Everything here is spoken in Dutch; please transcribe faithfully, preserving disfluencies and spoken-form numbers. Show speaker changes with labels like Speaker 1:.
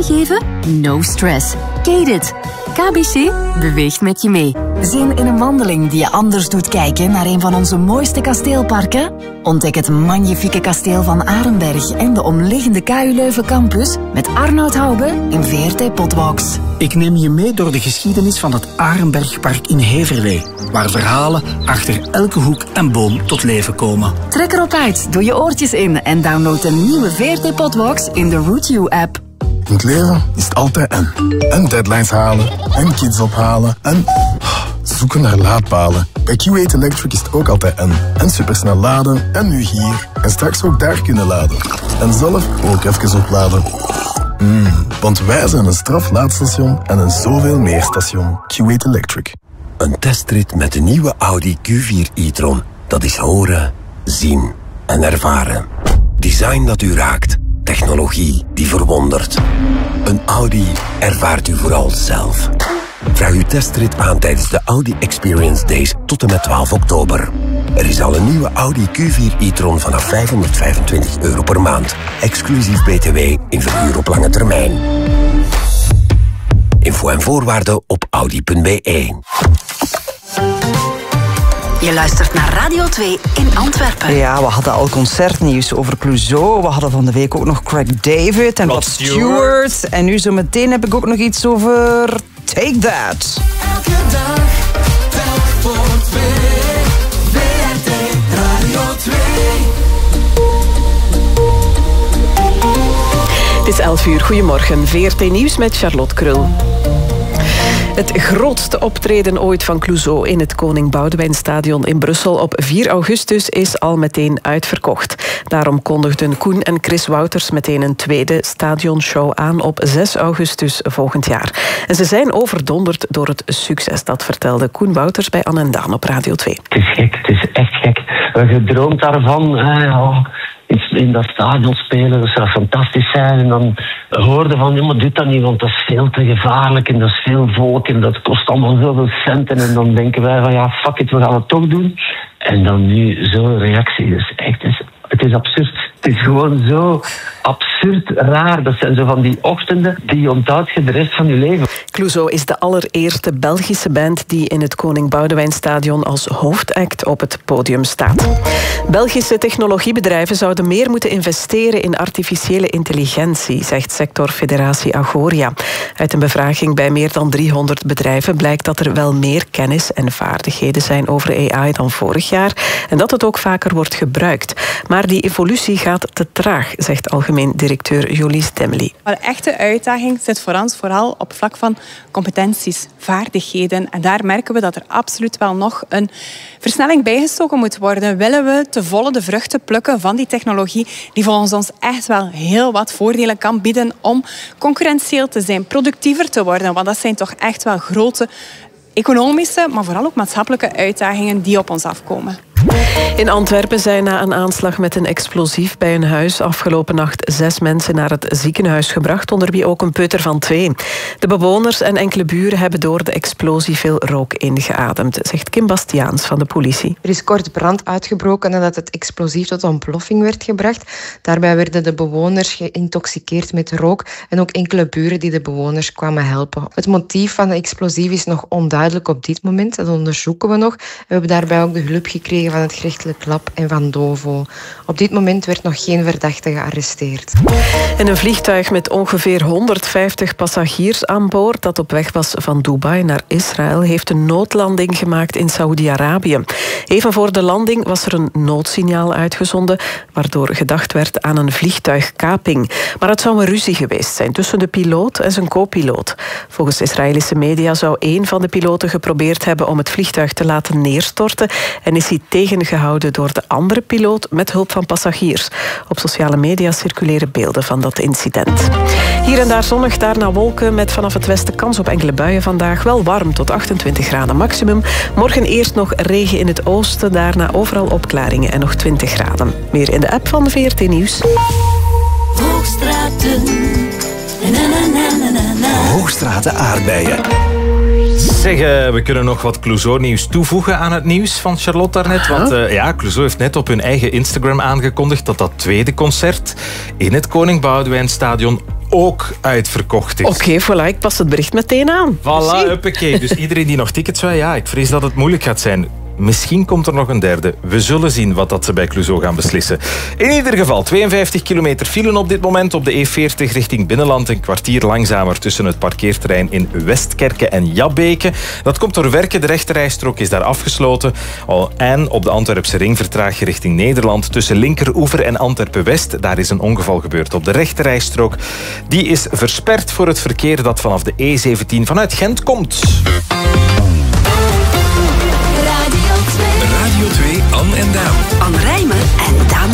Speaker 1: geven? No stress. Kate-it. K B C beweegt met je mee.
Speaker 2: Zin in een wandeling die je anders doet kijken naar een van onze mooiste kasteelparken? Ontdek het magnifieke kasteel van Arenberg en de omliggende K U Leuven campus met Arnoud Hoube in V R T Potbox.
Speaker 3: Ik neem je mee door de geschiedenis van het Arenbergpark in Heverlee, waar verhalen achter elke hoek en boom tot leven komen.
Speaker 2: Trek erop uit, doe je oortjes in en download de nieuwe V R T Potbox in de Root You app.
Speaker 4: In het leven is het altijd en. En deadlines halen, en kids ophalen, en zoeken naar laadpalen. Bij Q eight Electric is het ook altijd en. En supersnel laden, en nu hier. En straks ook daar kunnen laden. En zelf ook even opladen. Mm, want wij zijn een straflaadstation en een zoveel meer station. Q eight Electric.
Speaker 5: Een testrit met de nieuwe Audi Q vier e-tron. Dat is horen, zien en ervaren. Design dat u raakt. Technologie die verwondert. Een Audi ervaart u vooral zelf. Vraag uw testrit aan tijdens de Audi Experience Days tot en met twaalf oktober. Er is al een nieuwe Audi Q vier e-tron vanaf vijfhonderdvijfentwintig euro per maand. Exclusief B T W in verhuur op lange termijn. Info en voorwaarden op audi punt b e.
Speaker 1: Je luistert naar Radio twee in Antwerpen.
Speaker 6: Ja, we hadden al concertnieuws over Clouseau. We hadden van de week ook nog Craig David en Rod Stewart. En nu zo meteen heb ik ook nog iets over Take That.
Speaker 7: Elke dag, telk voor twee. V R T Radio twee.
Speaker 8: Het is elf uur. Goedemorgen. V R T Nieuws met Charlotte Krul. Het grootste optreden ooit van Clouseau in het Koning Boudewijnstadion in Brussel op vier augustus is al meteen uitverkocht. Daarom kondigden Koen en Chris Wouters meteen een tweede stadionshow aan op zes augustus volgend jaar. En ze zijn overdonderd door het succes. Dat vertelde Koen Wouters bij Anne en Daan op Radio twee.
Speaker 9: Het is gek, het is echt gek. We gedroomd daarvan. Eh, oh. In dat stadion spelen, dat zou fantastisch zijn. En dan hoorde van, ja, maar doe dat niet, want dat is veel te gevaarlijk en dat is veel volk en dat kost allemaal zoveel centen. En dan denken wij van, ja, fuck it, we gaan het toch doen. En dan nu zo'n reactie, dus echt, het is, het is absurd. Het is gewoon zo absurd raar. Dat zijn zo van die ochtenden die je onthoudt je de rest van je leven.
Speaker 8: Clouseau is de allereerste Belgische band die in het Koning Boudewijnstadion als hoofdact op het podium staat. Belgische technologiebedrijven zouden meer moeten investeren in artificiële intelligentie, zegt sectorfederatie Agoria. Uit een bevraging bij meer dan driehonderd bedrijven blijkt dat er wel meer kennis en vaardigheden zijn over A I dan vorig jaar en dat het ook vaker wordt gebruikt. Maar die evolutie gaat te traag, zegt algemeen directeur Jolies Demely.
Speaker 10: Maar de echte uitdaging zit voor ons vooral op vlak van competenties, vaardigheden. En daar merken we dat er absoluut wel nog een versnelling bijgestoken moet worden. Willen we te volle de vruchten plukken van die technologie die volgens ons echt wel heel wat voordelen kan bieden om concurrentieel te zijn, productiever te worden. Want dat zijn toch echt wel grote economische, maar vooral ook maatschappelijke uitdagingen die op ons afkomen.
Speaker 8: In Antwerpen zijn na een aanslag met een explosief bij een huis afgelopen nacht zes mensen naar het ziekenhuis gebracht, onder wie ook een peuter van twee. De bewoners en enkele buren hebben door de explosie veel rook ingeademd, zegt Kim Bastiaans van de politie.
Speaker 11: Er is kort brand uitgebroken nadat het explosief tot ontploffing werd gebracht. Daarbij werden de bewoners geïntoxiceerd met rook en ook enkele buren die de bewoners kwamen helpen. Het motief van de explosief is nog onduidelijk op dit moment, dat onderzoeken we nog. We hebben daarbij ook de hulp gekregen van het gerechtelijk lab en van Dovo. Op dit moment werd nog geen verdachte gearresteerd.
Speaker 8: En een vliegtuig met ongeveer honderdvijftig passagiers aan boord dat op weg was van Dubai naar Israël heeft een noodlanding gemaakt in Saoedi-Arabië. Even voor de landing was er een noodsignaal uitgezonden waardoor gedacht werd aan een vliegtuigkaping. Maar het zou een ruzie geweest zijn tussen de piloot en zijn co-piloot. Volgens Israëlische media zou één van de piloten geprobeerd hebben om het vliegtuig te laten neerstorten en is hij tegengehouden door de andere piloot met hulp van passagiers. Op sociale media circuleren beelden van dat incident. Hier en daar zonnig, daarna wolken met vanaf het westen kans op enkele buien vandaag. Wel warm tot achtentwintig graden maximum. Morgen eerst nog regen in het oosten, daarna overal opklaringen en nog twintig graden. Meer in de app van de V R T Nieuws.
Speaker 7: Hoogstraten. Na, na, na, na, na.
Speaker 12: Hoogstraten aardbeien. Zeg, uh, we kunnen nog wat Clouseau-nieuws toevoegen aan het nieuws van Charlotte daarnet. Want uh, ja, Clouseau heeft net op hun eigen Instagram aangekondigd dat dat tweede concert in het Koning Boudewijnstadion ook uitverkocht is.
Speaker 8: Oké, okay, voilà, ik pas het bericht meteen aan.
Speaker 12: Voilà, huppakee. Dus iedereen die nog tickets wil, ja, ik vrees dat het moeilijk gaat zijn. Misschien komt er nog een derde. We zullen zien wat dat ze bij Clouseau gaan beslissen. In ieder geval, tweeënvijftig kilometer file op dit moment op de E veertig richting Binnenland. Een kwartier langzamer tussen het parkeerterrein in Westkerke en Jabbeke. Dat komt door werken. De rechterrijstrook is daar afgesloten. En op de Antwerpse ring vertraag je richting Nederland tussen Linkeroever en Antwerpen-West. Daar is een ongeval gebeurd op de rechterrijstrook. Die is versperd voor het verkeer dat vanaf de E zeventien vanuit Gent komt.
Speaker 7: Radio twee, Anne en Daan.
Speaker 1: Anne Rijmen en Daan